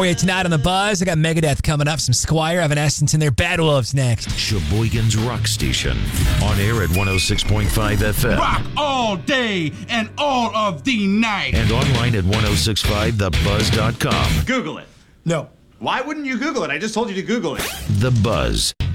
Okay, tonight on The Buzz, I got Megadeth coming up, some Squire, Evanescence in there, Bad Wolves next. Sheboygan's Rock Station. On air at 106.5 FM. Rock all day and all of the night. And online at 1065thebuzz.com. Google it. No. Why wouldn't you Google it? I just told you to Google it. The Buzz.